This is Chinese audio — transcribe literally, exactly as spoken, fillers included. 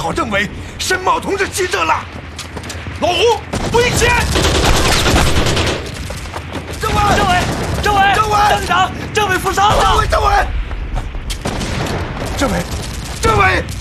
好政委，申茂同志急着了。老胡，危险！政委， 政委，政委， 政委， 张局长，政委负伤了。 政委，政委，政委，政委。